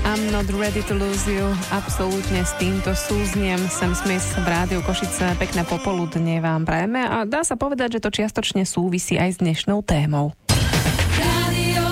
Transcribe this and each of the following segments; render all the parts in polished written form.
I'm not ready to lose you. Absolútne s týmto súzniem Sam Smith v Rádiu Košice. Pekné popoludne vám prajeme a dá sa povedať, že to čiastočne súvisí aj s dnešnou témou. Rádio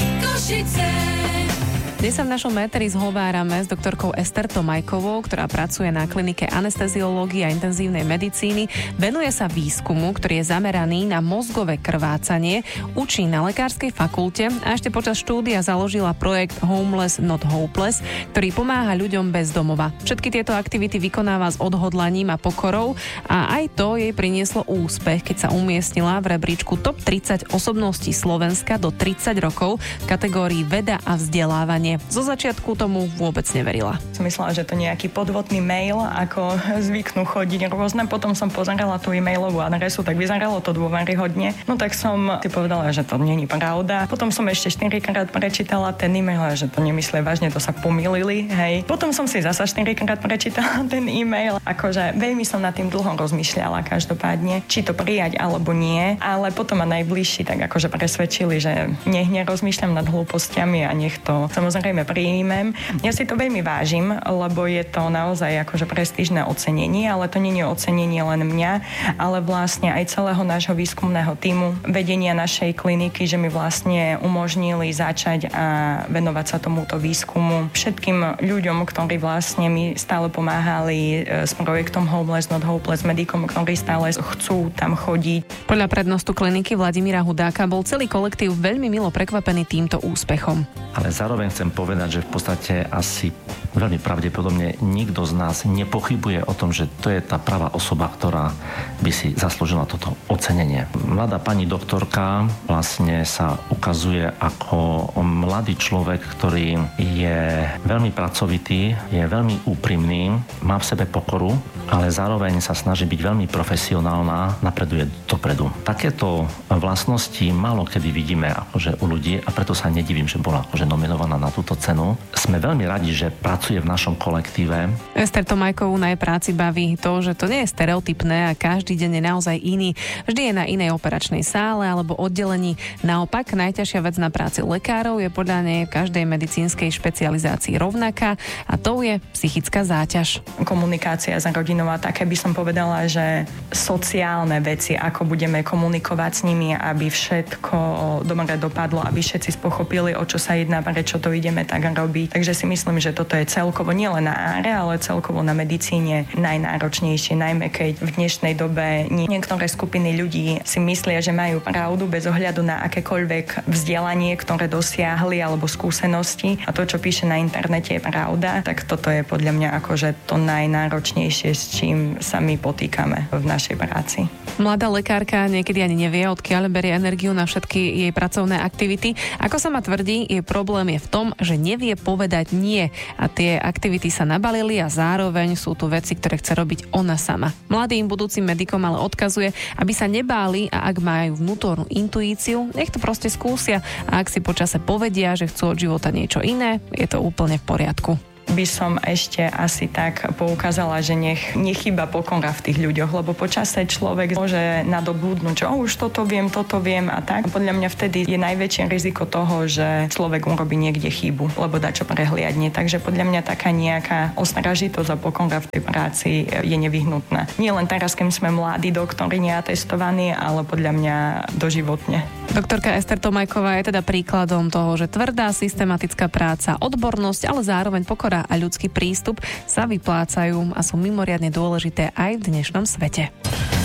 Košice. Dnes sa v našom éteri zhovárame s doktorkou Ester Tomajkovou, ktorá pracuje na klinike anesteziológie a intenzívnej medicíny. Venuje sa výskumu, ktorý je zameraný na mozgové krvácanie, učí na lekárskej fakulte a ešte počas štúdia založila projekt Homeless Not Hopeless, ktorý pomáha ľuďom bez domova. Všetky tieto aktivity vykonáva s odhodlaním a pokorou a aj to jej prinieslo úspech, keď sa umiestnila v rebríčku top 30 osobností Slovenska do 30 rokov v kategórii veda a vzdelávanie. Zo začiatku tomu vôbec neverila. Som myslela, že to nejaký podvodný mail, ako zvyknú chodiť rôzne. Potom som pozerala tú e-mailovú adresu, tak vyzeralo to dôveryhodne. No tak som si povedala, že to nie je pravda. Potom som ešte 4-krát prečítala ten e-mail, že to nemyslia vážne, to sa pomýlili, hej. Potom som si zasa 4-krát prečítala ten e-mail. Akože veľmi som nad tým dlho rozmýšľala každopádne, či to prijať alebo nie, ale potom ma najbližší tak akože presvedčili, že nech nerozmýšľam nad hlúpostiami a nech to samozrejme príjmem. Ja si to veľmi vážim, lebo je to naozaj akože prestížne ocenenie, ale to nie je ocenenie len mňa, ale vlastne aj celého nášho výskumného tímu, vedenia našej kliniky, že mi vlastne umožnili začať a venovať sa tomuto výskumu. Všetkým ľuďom, ktorí vlastne mi stále pomáhali s projektom Homeless Not Hopeless, medikom, ktorí stále chcú tam chodiť. Podľa prednostu kliniky Vladimíra Hudáka bol celý kolektív veľmi milo prekvapený týmto úspechom. Ale zároveň chcem povedať, že v podstate asi veľmi pravdepodobne nikto z nás nepochybuje o tom, že to je tá pravá osoba, ktorá by si zaslúžila toto ocenenie. Mladá pani doktorka vlastne sa ukazuje ako mladý človek, ktorý je veľmi pracovitý, je veľmi úprimný, má v sebe pokoru, ale zároveň sa snaží byť veľmi profesionálna, napreduje dopredu. Takéto vlastnosti málo kedy vidíme akože u ľudí a preto sa nedivím, že bola akože nominovaná na túto cenu. Sme veľmi radi, že pracuje v našom kolektíve. Ester Tomajkovú na jej práci baví to, že to nie je stereotypné a každý deň je naozaj iný. Vždy je na inej operačnej sále alebo oddelení. Naopak, najťažšia vec na práci lekárov je podľa nej v každej medicínskej špecializácii rovnaká a to je psychická záťaž. Komunikácia za rodinou a také by som povedala, že sociálne veci, ako budeme komunikovať s nimi, aby všetko dobre dopadlo, aby všetci pochopili, o čo sa jedná, prečo to ideme tak robiť. Takže si myslím, že toto je celkovo nielen na áre, ale celkovo na medicíne najnáročnejšie, najmä keď v dnešnej dobe niektoré skupiny ľudí si myslia, že majú pravdu bez ohľadu na akékoľvek vzdelanie, ktoré dosiahli alebo skúsenosti a to, čo píše na internete, je pravda, tak toto je podľa mňa akože to najnáročnejšie, s čím sa my potýkame v našej práci. Mladá lekárka niekedy ani nevie, odkiaľ berie energiu na všetky jej pracovné aktivity. Ako sama tvrdí, jej problém je v tom, že nevie povedať nie a tie aktivity sa nabalili a zároveň sú tu veci, ktoré chce robiť ona sama. Mladým budúcim medikom ale odkazuje, aby sa nebáli a ak majú vnútornú intuíciu, nech to proste skúsia a ak si počase povedia, že chcú od života niečo iné, je to úplne v poriadku. By som ešte asi tak poukázala, že nechýba pokora v tých ľuďoch, lebo počase človek môže nadobudnúť, že už toto viem a tak. A podľa mňa vtedy je najväčšie riziko toho, že človek urobí niekde chybu, lebo dačo prehliadne. Takže podľa mňa taká nejaká ostražitosť a pokora v tej práci je nevyhnutná. Nie len teraz, keď sme mladí doktori neatestovaní, ale podľa mňa doživotne. Doktorka Ester Tomajková je teda príkladom toho, že tvrdá systematická práca, odbornosť, ale zároveň pokora a ľudský prístup sa vyplácajú a sú mimoriadne dôležité aj v dnešnom svete.